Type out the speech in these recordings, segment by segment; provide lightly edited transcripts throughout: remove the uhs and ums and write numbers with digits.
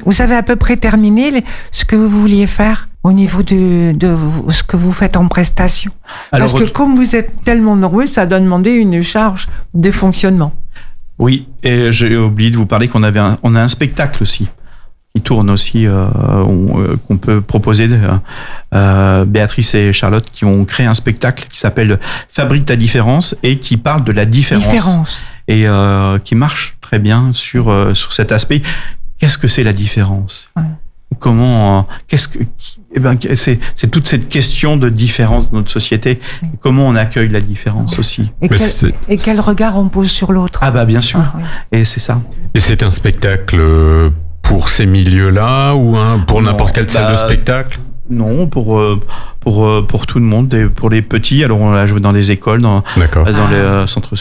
Vous avez à peu près terminé ce que vous vouliez faire au niveau de ce que vous faites en prestation. Parce que comme vous êtes tellement nombreux, ça doit demander une charge de fonctionnement. Oui, et j'ai oublié de vous parler qu'on a un spectacle aussi qui tourne aussi, qu'on peut proposer. Béatrice et Charlotte qui ont créé un spectacle qui s'appelle Fabrique ta différence et qui parle de la différence. Et qui marche très bien sur cet aspect. Qu'est-ce que c'est la différence ? Ouais. Comment c'est toute cette question de différence dans notre société. Oui. Comment on accueille la différence aussi. Et quel regard on pose sur l'autre. Ah bah bien sûr. Oui. Et c'est ça. Et c'est un spectacle pour ces milieux-là ou pour n'importe quelle salle de spectacle ? Non, pour tout le monde, et pour les petits. Alors on l'a joué dans les écoles, dans les centres.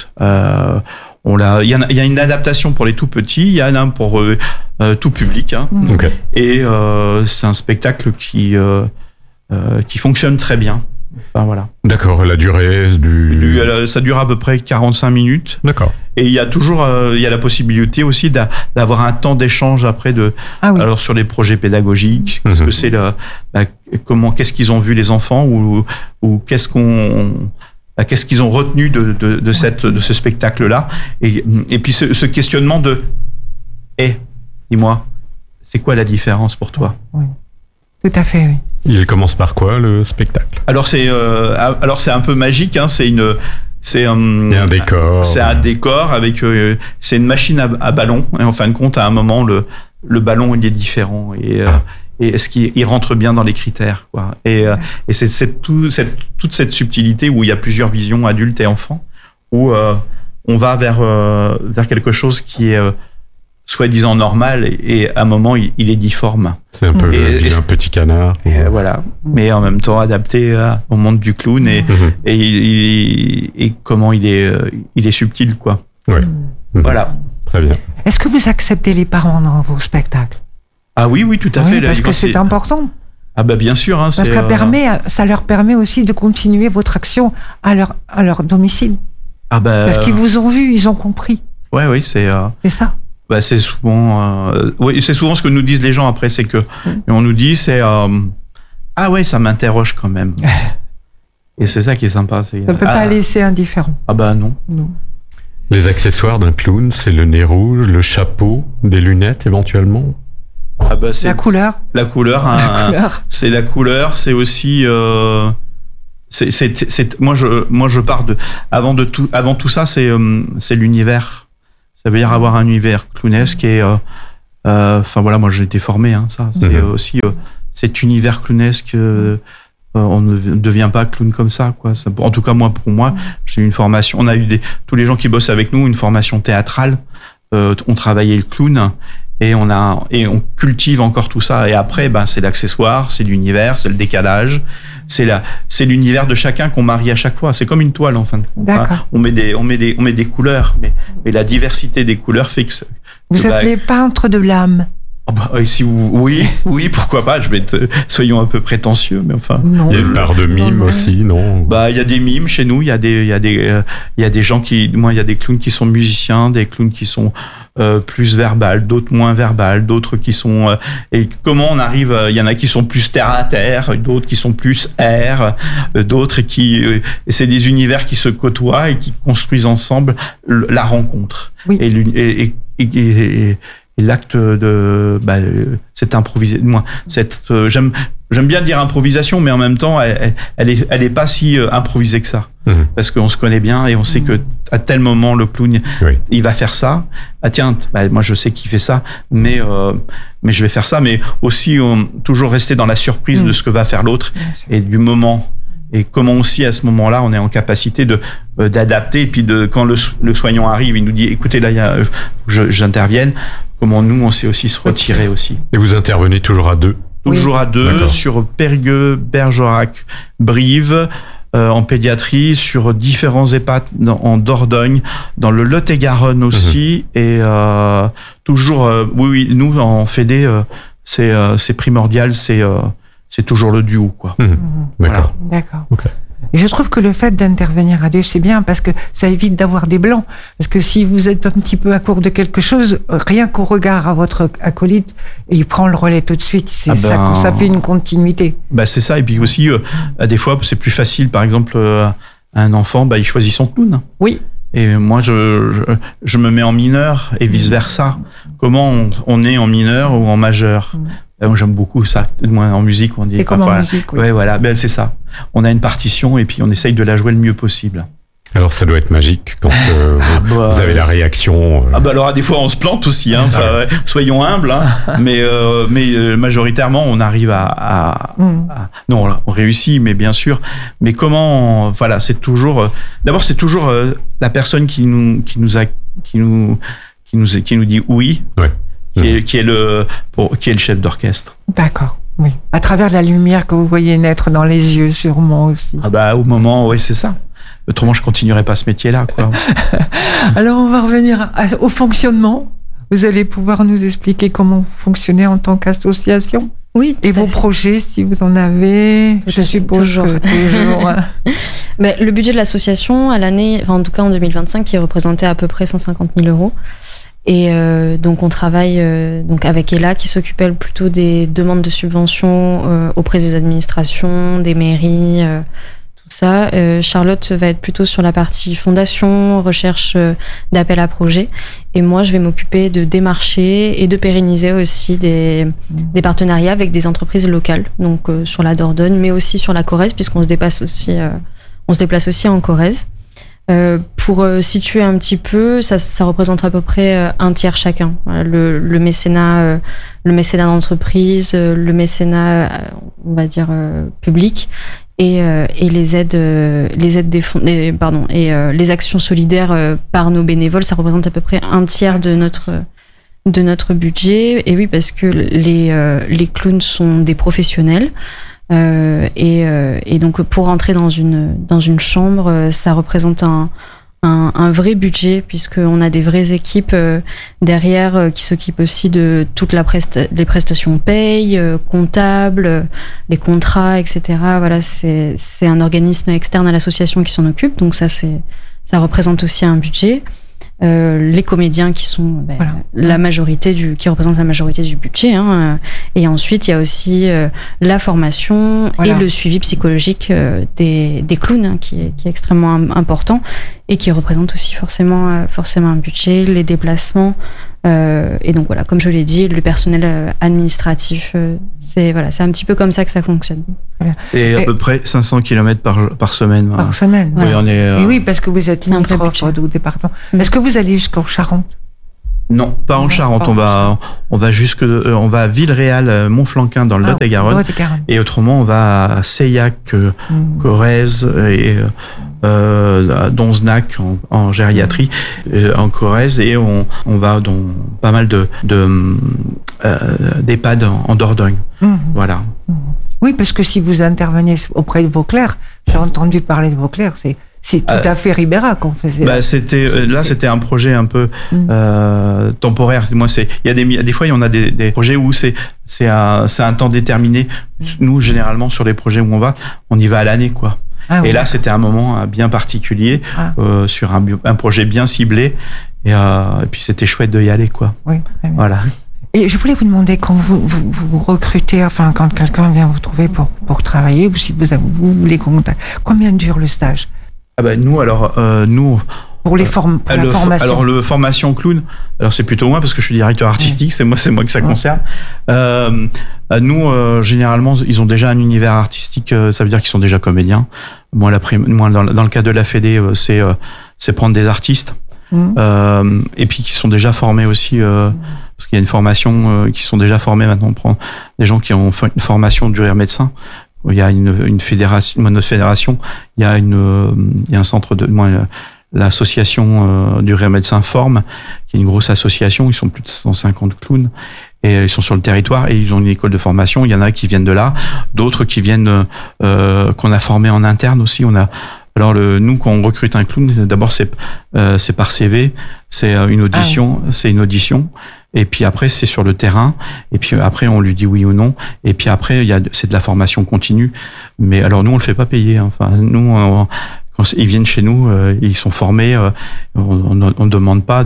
Il y a une adaptation pour les tout petits, il y en a un pour tout public. Hein. Okay. Et c'est un spectacle qui fonctionne très bien. Enfin, voilà. D'accord, la durée ça dure à peu près 45 minutes. D'accord. Et il y a toujours il y a la possibilité aussi d'avoir un temps d'échange après alors sur les projets pédagogiques, qu'est-ce que c'est qu'est-ce qu'ils ont vu les enfants ou qu'est-ce qu'ils ont retenu de ce spectacle-là et puis ce questionnement de dis-moi, c'est quoi la différence pour toi ? Oui. Tout à fait, oui. Il commence par quoi, le spectacle ? Alors c'est un peu magique, hein, il y a un décor. C'est un décor avec c'est une machine à ballon et en fin de compte à un moment le ballon il est différent et est-ce qu'il rentre bien dans les critères, quoi. Et c'est toute cette subtilité où il y a plusieurs visions, adultes et enfants, où on va vers quelque chose qui est soi-disant normal et à un moment il est difforme. C'est un peu un petit canard. Voilà, mais en même temps adapté au monde du clown et comment il est subtil, quoi. Ouais. Voilà. Très bien. Est-ce que vous acceptez les parents dans vos spectacles ? Ah oui, tout à fait. Parce que c'est important. Ah bah bien sûr. Hein, parce que ça leur permet aussi de continuer votre action à leur domicile. Ah bah, parce qu'ils vous ont vu, ils ont compris. Oui, c'est ça. Bah c'est souvent, c'est souvent ce que nous disent les gens après, c'est que on nous dit ah ouais, ça m'interroge quand même. Et c'est ça qui est sympa. Ça ne peut pas laisser indifférent. Ah bah non. Les accessoires d'un clown, c'est le nez rouge, le chapeau, des lunettes éventuellement. Ah bah c'est la couleur. La couleur, c'est la couleur, c'est aussi moi je pars avant tout ça, c'est l'univers. Ça veut dire avoir un univers clownesque et enfin voilà, moi j'ai été formé ça, c'est aussi cet univers clownesque. On ne devient pas clown comme ça, quoi. En tout cas pour moi, j'ai eu une formation. On a eu tous les gens qui bossent avec nous une formation théâtrale. On travaillait le clown. Et on cultive encore tout ça. Et après, c'est l'accessoire, c'est l'univers, c'est le décalage, c'est l'univers de chacun qu'on marie à chaque fois. C'est comme une toile en fin de compte. D'accord. On met des couleurs, mais la diversité des couleurs fait que vous êtes les peintres de l'âme. Oui, pourquoi pas. Soyons un peu prétentieux, mais enfin. Non, il y a une part de mime aussi, non ? Il y a des mimes chez nous. Il y a des gens il y a des clowns qui sont musiciens, des clowns qui sont plus verbales, d'autres moins verbales, d'autres qui sont et comment on arrive, il y en a qui sont plus terre à terre, d'autres qui sont plus air, d'autres qui c'est des univers qui se côtoient et qui construisent ensemble la rencontre. Oui. Et l'acte de cette improvisation, moi j'aime bien dire improvisation, mais en même temps elle est pas si improvisée que ça, parce qu'on se connaît bien et on sait que à tel moment le clown il va faire ça. Ah tiens, moi je sais qu'il fait ça, mais je vais faire ça, mais aussi toujours rester dans la surprise de ce que va faire l'autre et du moment. Et comment aussi à ce moment-là on est en capacité d'adapter, et puis quand le soignant arrive, il nous dit écoutez là j'intervienne. Comment nous, on sait aussi se retirer aussi. Et vous intervenez toujours à deux ? Toujours à deux, d'accord. Sur Périgueux, Bergerac, Brive, en pédiatrie, sur différents EHPAD en Dordogne, dans le Lot-et-Garonne aussi, et toujours, oui, nous, en Fédé, c'est primordial, c'est toujours le duo, quoi. D'accord. D'accord. Okay. Et je trouve que le fait d'intervenir à deux, c'est bien parce que ça évite d'avoir des blancs. Parce que si vous êtes un petit peu à court de quelque chose, rien qu'au regard à votre acolyte, il prend le relais tout de suite. Ça fait une continuité. C'est ça. Et puis aussi, des fois, c'est plus facile. Par exemple, un enfant, il choisit son clown. Oui. Et moi, je me mets en mineur et vice versa. Comment on est en mineur ou en majeur? Moi, j'aime beaucoup ça. Moi, en musique, on dit. C'est comme en musique, oui. Ouais, voilà. C'est ça. On a une partition et puis on essaye de la jouer le mieux possible. Alors, ça doit être magique quand vous avez la réaction. Alors, des fois, on se plante aussi. Soyons humbles. Mais majoritairement, on arrive non, on réussit, mais bien sûr. Mais comment, c'est toujours. D'abord, c'est toujours la personne qui nous dit oui. Ouais. Qui est le chef d'orchestre. D'accord, oui. À travers la lumière que vous voyez naître dans les yeux, sûrement aussi. Au moment, oui, c'est ça. Autrement, je continuerais pas ce métier-là, quoi. Alors, on va revenir au fonctionnement. Vous allez pouvoir nous expliquer comment fonctionner en tant qu'association? Oui. Et vos projets, si vous en avez, je suppose toujours. Mais le budget de l'association à l'année, en tout cas en 2025, qui représentait à peu près 150 000 €. Et donc on travaille donc avec Ella qui s'occupe elle plutôt des demandes de subventions auprès des administrations, des mairies, tout ça. Charlotte va être plutôt sur la partie fondation, recherche d'appel à projets. Et moi je vais m'occuper de démarcher et de pérenniser aussi des partenariats avec des entreprises locales, donc sur la Dordogne, mais aussi sur la Corrèze, puisqu'on se déplace aussi en Corrèze. Pour situer un petit peu, ça représente à peu près un tiers chacun. Le mécénat d'entreprise, le mécénat, on va dire public, et les aides des fonds, les actions solidaires par nos bénévoles, ça représente à peu près un tiers de notre budget. Et oui, parce que les clowns sont des professionnels. Et donc pour entrer dans une chambre, ça représente un vrai budget, puisqu'on a des vraies équipes derrière qui s'occupent aussi de toute les prestations paye, comptables, les contrats, etc. Voilà, c'est un organisme externe à l'association qui s'en occupe, donc ça représente aussi un budget. Les comédiens qui sont qui représentent la majorité du budget, et ensuite il y a aussi la formation et le suivi psychologique des clowns, qui est extrêmement important et qui représente aussi forcément un budget, les déplacements, et donc voilà, comme je l'ai dit, le personnel administratif, c'est un petit peu comme ça que ça fonctionne. C'est à peu près 500 km par semaine. Par semaine. Oui, on est. Et oui, parce que vous êtes limitrophe au département. Est-ce que vous allez jusqu'en Charente? Non, pas en Charente. On va à Villeréal, Montflanquin dans le Lot-et-Garonne. Et autrement, on va à Seillac, Corrèze et Donzenac en gériatrie, en Corrèze, et on va dans pas mal d'EHPAD en Dordogne. Voilà. Oui, parce que si vous intervenez auprès de Vauclair, j'ai entendu parler de Vauclair, c'est tout à fait Ribera qu'on faisait. C'était un projet un peu temporaire. Moi, des fois, il y en a des projets où c'est un temps déterminé. Nous, généralement, sur les projets où on y va à l'année, quoi. Et là, c'était un moment bien particulier, sur un projet bien ciblé, et puis c'était chouette de y aller, quoi. Oui, très bien. Voilà. Et je voulais vous demander, quand vous recrutez, quand quelqu'un vient vous trouver pour travailler, ou si vous voulez contacter, combien dure le stage? Pour la formation. Alors le formation clown, alors c'est plutôt moi parce que je suis directeur artistique, c'est moi que ça concerne. Nous généralement ils ont déjà un univers artistique, ça veut dire qu'ils sont déjà comédiens. Moi dans le cas de la Fédé, c'est prendre des artistes et puis qui sont déjà formés aussi, parce qu'il y a une formation qui sont déjà formés maintenant. On prend des gens qui ont fait une formation du rire médecin. Il y a une fédération, notre fédération, il y a un centre l'association du rire médecin Forme, qui est une grosse association. Ils sont plus de 150 clowns et ils sont sur le territoire et ils ont une école de formation. Il y en a qui viennent de là, d'autres qui viennent qu'on a formés en interne aussi. Nous, quand on recrute un clown, d'abord c'est par CV, c'est une audition, Et puis après, c'est sur le terrain. Et puis après, on lui dit oui ou non. Et puis après, c'est de la formation continue. Mais alors nous, on le fait pas payer. Enfin, nous, quand ils viennent chez nous, ils sont formés. On demande pas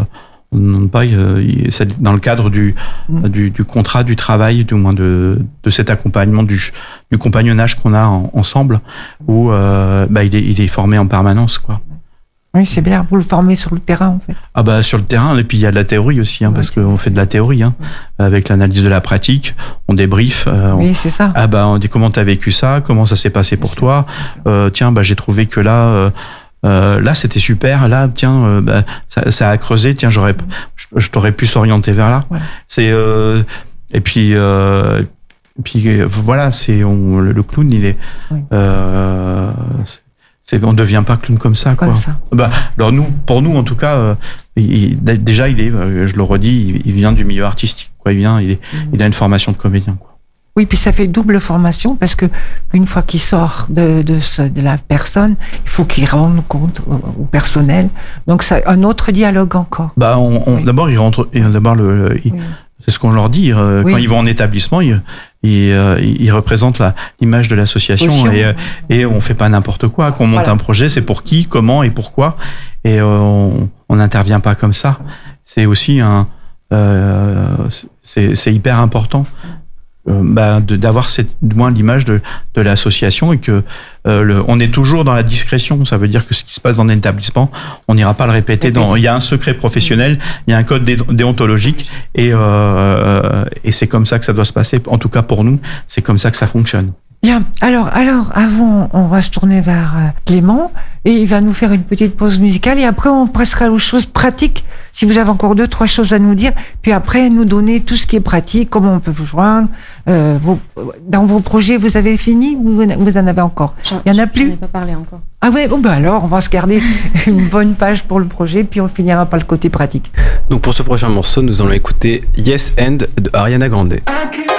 c'est dans le cadre du contrat du travail, du moins de cet accompagnement, du compagnonnage qu'on a ensemble, où il est formé en permanence, quoi. Oui, c'est bien, vous le formez sur le terrain, en fait. Ah bah sur le terrain, et puis il y a de la théorie aussi, parce qu'on fait de la théorie, avec l'analyse de la pratique, on débrief. Oui, c'est ça. Ah bah on dit comment t'as vécu ça, comment ça s'est passé pour toi. Tiens, j'ai trouvé que là c'était super, là tiens, ça a creusé, tiens je t'aurais pu s'orienter vers là. Ouais. C'est et puis voilà, le clown, il est on ne devient pas clown comme ça, quoi. Comme ça. Alors pour nous en tout cas, déjà je le redis, il vient du milieu artistique, quoi. Il a une formation de comédien, quoi. Oui, puis ça fait double formation parce que une fois qu'il sort de la personne, il faut qu'il rende compte au personnel. Donc c'est un autre dialogue encore. D'abord il rentre, c'est ce qu'on leur dit quand ils vont en établissement, ils représentent l'image de l'association et on fait pas n'importe quoi. Qu'on monte un projet, c'est pour qui, comment et pourquoi, et on n'intervient pas comme ça. C'est aussi c'est hyper important. D'avoir moins l'image de l'association et que on est toujours dans la discrétion. Ça veut dire que ce qui se passe dans un établissement, on n'ira pas le répéter. Il y a un secret professionnel, il y a un code déontologique et c'est comme ça que ça doit se passer. En tout cas pour nous, c'est comme ça que ça fonctionne. Bien. Alors, avant, on va se tourner vers Clément et il va nous faire une petite pause musicale et après on passera aux choses pratiques. Si vous avez encore 2-3 choses à nous dire, puis après nous donner tout ce qui est pratique, comment on peut vous joindre. Dans vos projets, vous avez fini ou vous en avez encore? Il y en a plus? Je n'en ai pas parlé encore. Ah ouais, alors on va se garder une bonne page pour le projet, puis on finira par le côté pratique. Donc pour ce prochain morceau, nous allons écouter Yes and de Ariana Grande.